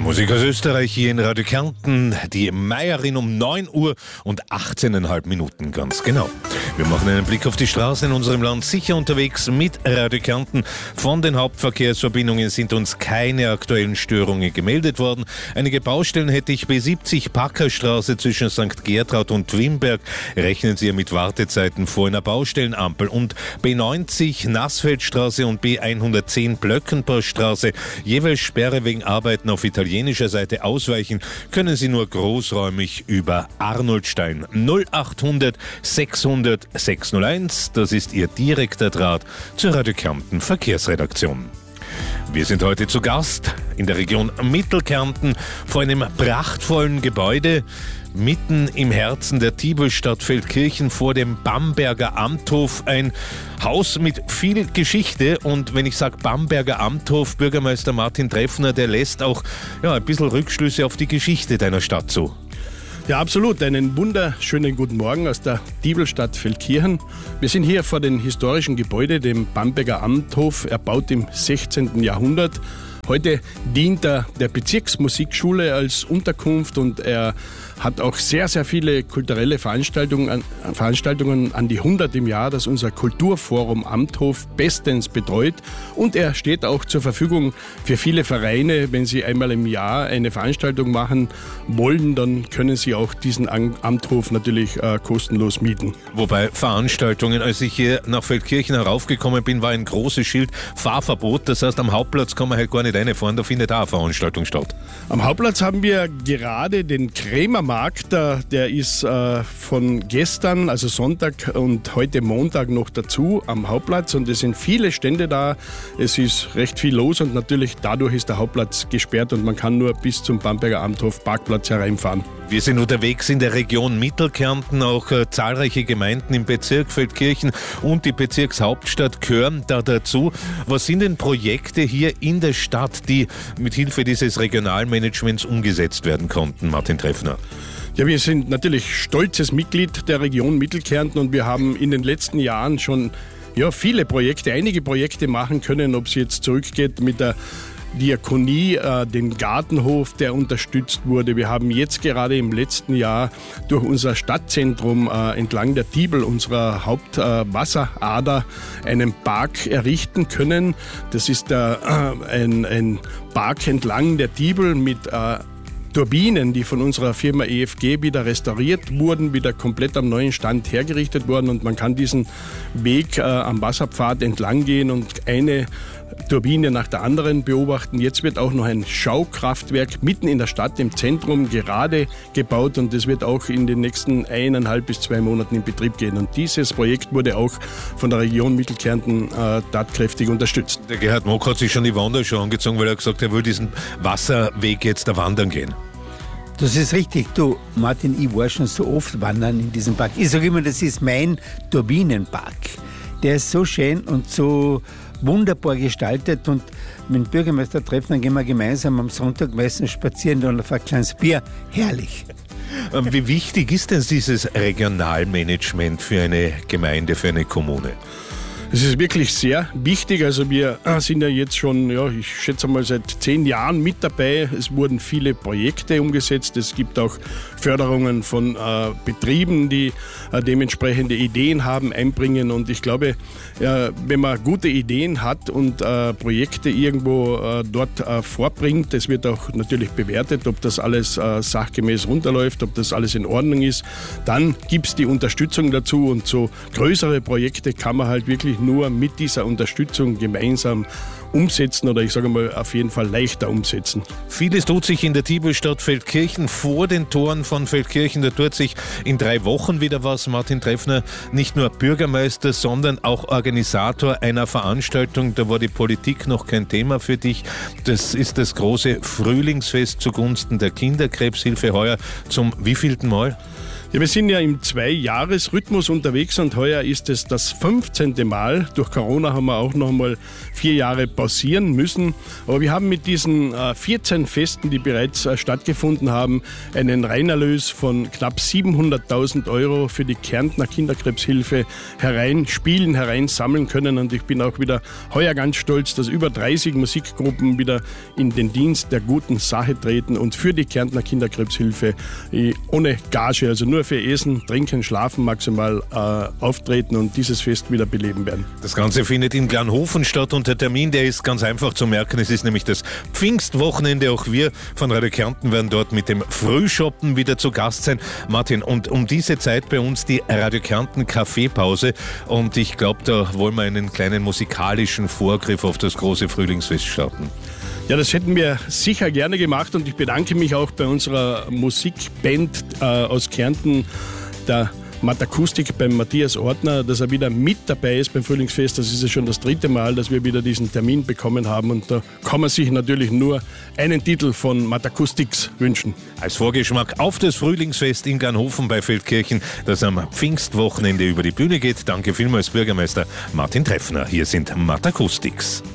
Musik aus Österreich hier in Radio Kärnten, die Meierin um 9 Uhr und 18,5 Minuten, ganz genau. Wir machen einen Blick auf die Straßen in unserem Land, sicher unterwegs mit Radio Kärnten. Von den Hauptverkehrsverbindungen sind uns keine aktuellen Störungen gemeldet worden. Einige Baustellen hätte ich: B70 Packerstraße zwischen St. Gertraud und Wimberg. Rechnen Sie mit Wartezeiten vor einer Baustellenampel. Und B90 Nassfeldstraße und B110 Blöckenpassstraße. Jeweils Sperre wegen Arbeiten auf italienischer Seite. Ausweichen können Sie nur großräumig über Arnoldstein. 0800 600 601, das ist Ihr direkter Draht zur Radio Kärnten Verkehrsredaktion. Wir sind heute zu Gast in der Region Mittelkärnten vor einem prachtvollen Gebäude mitten im Herzen der Tibelstadt Feldkirchen vor dem Bamberger Amthof. Ein Haus mit viel Geschichte, und wenn ich sage Bamberger Amthof, Bürgermeister Martin Treffner, der lässt auch ein bisschen Rückschlüsse auf die Geschichte deiner Stadt zu. Ja, absolut. Einen wunderschönen guten Morgen aus der Tibelstadt Feldkirchen. Wir sind hier vor dem historischen Gebäude, dem Bamberger Amthof, erbaut im 16. Jahrhundert. Heute dient er der Bezirksmusikschule als Unterkunft, und er hat auch sehr, sehr viele kulturelle Veranstaltungen an die 100 im Jahr, das unser Kulturforum Amthof bestens betreut. Und er steht auch zur Verfügung für viele Vereine. Wenn sie einmal im Jahr eine Veranstaltung machen wollen, dann können sie auch diesen Amthof natürlich kostenlos mieten. Wobei Veranstaltungen, als ich hier nach Feldkirchen heraufgekommen bin, war ein großes Schild Fahrverbot. Das heißt, am Hauptplatz kann man halt gar nicht reinfahren, da findet auch eine Veranstaltung statt. Am Hauptplatz haben wir gerade den Krämermarkt. Der ist von gestern, also Sonntag und heute Montag noch dazu am Hauptplatz, und es sind viele Stände da. Es ist recht viel los, und natürlich dadurch ist der Hauptplatz gesperrt und man kann nur bis zum Bamberger Amthof Parkplatz hereinfahren. Wir sind unterwegs in der Region Mittelkärnten, auch zahlreiche Gemeinden im Bezirk Feldkirchen und die Bezirkshauptstadt gehören da dazu. Was sind denn Projekte hier in der Stadt, die mit Hilfe dieses Regionalmanagements umgesetzt werden konnten, Martin Treffner? Ja, wir sind natürlich stolzes Mitglied der Region Mittelkärnten, und wir haben in den letzten Jahren schon einige Projekte machen können, ob es jetzt zurückgeht mit der Diakonie, den Gartenhof, der unterstützt wurde. Wir haben jetzt gerade im letzten Jahr durch unser Stadtzentrum entlang der Tibel, unserer Hauptwasserader, einen Park errichten können. Das ist ein Park entlang der Tibel mit Turbinen, die von unserer Firma EFG wieder restauriert wurden, wieder komplett am neuen Stand hergerichtet wurden, und man kann diesen Weg am Wasserpfad entlang gehen und eine Turbine nach der anderen beobachten. Jetzt wird auch noch ein Schaukraftwerk mitten in der Stadt im Zentrum gerade gebaut, und das wird auch in den nächsten 1,5 bis 2 Monaten in Betrieb gehen. Und dieses Projekt wurde auch von der Region Mittelkärnten tatkräftig unterstützt. Der Gerhard Mock hat sich schon die Wanderschuhe angezogen, weil er gesagt hat, er will diesen Wasserweg jetzt da wandern gehen. Das ist richtig. Du, Martin, ich war schon so oft wandern in diesem Park. Ich sage immer, das ist mein Turbinenpark. Der ist so schön und so wunderbar gestaltet, und mit dem Bürgermeister Treffner gehen wir gemeinsam am Sonntag meistens spazieren und auf ein kleines Bier. Herrlich. Wie wichtig ist denn dieses Regionalmanagement für eine Gemeinde, für eine Kommune? Es ist wirklich sehr wichtig. Also wir sind ja jetzt schon, ich schätze mal, seit 10 Jahren mit dabei. Es wurden viele Projekte umgesetzt. Es gibt auch Förderungen von Betrieben, die dementsprechende Ideen haben, einbringen. Und ich glaube, wenn man gute Ideen hat und Projekte irgendwo dort vorbringt, das wird auch natürlich bewertet, ob das alles sachgemäß runterläuft, ob das alles in Ordnung ist, dann gibt es die Unterstützung dazu. Und so größere Projekte kann man halt wirklich nur mit dieser Unterstützung gemeinsam umsetzen, oder ich sage mal auf jeden Fall leichter umsetzen. Vieles tut sich in der Tibelstadt Feldkirchen vor den Toren von Feldkirchen. Da tut sich in 3 Wochen wieder was. Martin Treffner, nicht nur Bürgermeister, sondern auch Organisator einer Veranstaltung. Da war die Politik noch kein Thema für dich. Das ist das große Frühlingsfest zugunsten der Kinderkrebshilfe heuer zum wievielten Mal? Ja, wir sind ja im 2-Jahres-Rhythmus unterwegs, und heuer ist es das 15. Mal. Durch Corona haben wir auch noch mal 4 Jahre Pause pausieren müssen. Aber wir haben mit diesen 14 Festen, die bereits stattgefunden haben, einen Reinerlös von knapp 700.000 Euro für die Kärntner Kinderkrebshilfe hereinsammeln können. Und ich bin auch wieder heuer ganz stolz, dass über 30 Musikgruppen wieder in den Dienst der guten Sache treten und für die Kärntner Kinderkrebshilfe ohne Gage, also nur für Essen, Trinken, Schlafen maximal auftreten und dieses Fest wieder beleben werden. Das Ganze findet in Glanhofen statt und der Termin, der ist ganz einfach zu merken. Es ist nämlich das Pfingstwochenende. Auch wir von Radio Kärnten werden dort mit dem Frühshoppen wieder zu Gast sein. Martin, und um diese Zeit bei uns die Radio Kärnten Kaffeepause und ich glaube, da wollen wir einen kleinen musikalischen Vorgriff auf das große Frühlingsfest starten. Ja, das hätten wir sicher gerne gemacht und ich bedanke mich auch bei unserer Musikband aus Kärnten, der Matakustik, beim Matthias Ortner, dass er wieder mit dabei ist beim Frühlingsfest. Das ist ja schon das 3. Mal, dass wir wieder diesen Termin bekommen haben und da kann man sich natürlich nur einen Titel von Matakustics wünschen. Als Vorgeschmack auf das Frühlingsfest in Glanhofen bei Feldkirchen, das am Pfingstwochenende über die Bühne geht. Danke vielmals, Bürgermeister Martin Treffner. Hier sind Matakustics.